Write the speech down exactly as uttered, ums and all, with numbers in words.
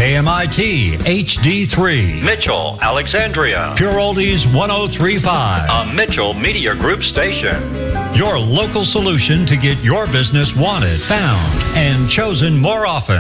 K M I T H D three, Mitchell, Alexandria, Pure Oldies one oh three point five, a Mitchell Media Group station. Your local solution to get your business wanted, found, and chosen more often.